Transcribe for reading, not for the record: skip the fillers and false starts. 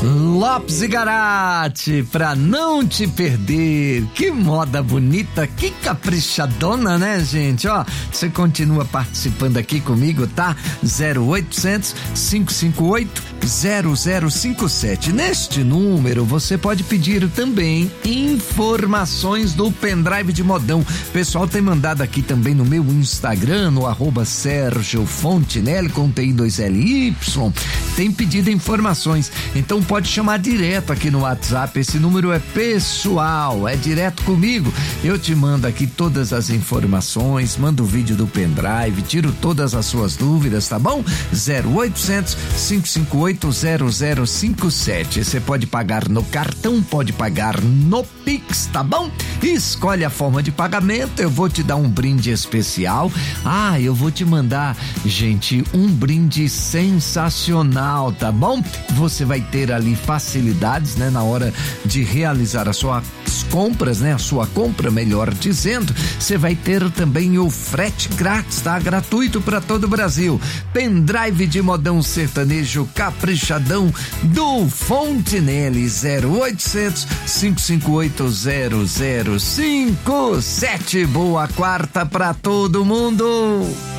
Lopes e Garate, pra não te perder. Que moda bonita, que caprichadona, né, gente? Ó, você continua participando aqui comigo, tá? 0800 558 0057. Neste número você pode pedir também informações do pendrive de modão. O pessoal tem mandado aqui também no meu Instagram, no @Sérgio Fontinelli com TI2LY. Tem pedido informações. Então pode chamar direto aqui no WhatsApp. Esse número é pessoal, é direto comigo. Eu te mando aqui todas as informações, mando o vídeo do pendrive, tiro todas as suas dúvidas, tá bom? 0800 558 0057. Você pode pagar no cartão, pode pagar no Pix, tá bom? Escolhe a forma de pagamento, eu vou te dar um brinde especial. Eu vou te mandar, gente, um brinde sensacional, tá bom? Você vai ter ali facilidades, né, na hora de realizar as suas compras, né? A sua compra, melhor dizendo. Você vai ter também o frete grátis, tá? Gratuito para todo o Brasil. Pendrive de modão sertanejo caprichadão do Fontinelli. 0800 558 0057. Boa quarta para todo mundo.